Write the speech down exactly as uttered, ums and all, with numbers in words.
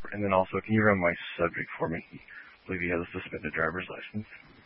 And then also, can you run my subject for me? I believe he has a suspended driver's license.